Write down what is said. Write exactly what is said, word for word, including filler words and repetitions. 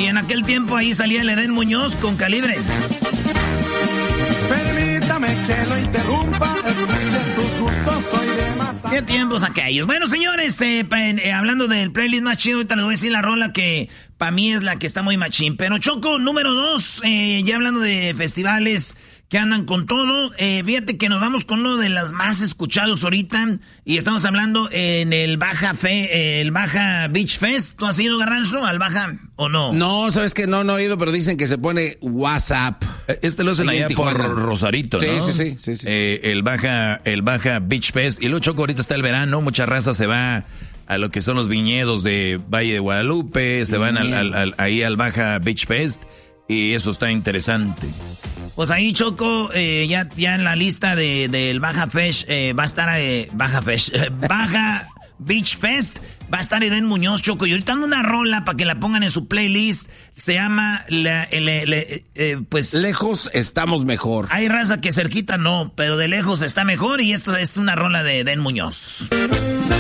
Y en aquel tiempo ahí salía el Edén Muñoz con Calibre. Permítame que lo interrumpa, escuche sus gustos, soy de masa. ¿Qué tiempos aquellos? Bueno, señores, eh, pa, eh, hablando del playlist más chido, ahorita les voy a decir la rola que para mí es la que está muy machín. Pero Choco, número dos, eh, ya hablando de festivales que andan con todo, eh, fíjate que nos vamos con uno de las más escuchados ahorita y estamos hablando en el Baja Fe, el Baja Beach Fest. ¿Tú has ido, Garranzo, al Baja o no? No, sabes que no, no he ido, pero dicen que se pone WhatsApp. Este lo hacen allá por Rosarito, ¿no? Sí, sí, sí. sí, sí. Eh, el Baja, el Baja Beach Fest. Y luego, Choco, ahorita está el verano, mucha raza se va a lo que son los viñedos de Valle de Guadalupe, se van al, al, al, ahí al Baja Beach Fest y eso está interesante. Pues ahí, Choco, eh, ya, ya en la lista de, del Baja Fest, eh, va a estar, eh, Baja Fest, eh, Baja Beach Fest, va a estar Edén Muñoz, Choco, y ahorita ando una rola para que la pongan en su playlist, se llama, la, el, el, el, eh, pues... Lejos estamos mejor. Hay raza que cerquita no, pero de lejos está mejor, y esto es una rola de Edén Muñoz.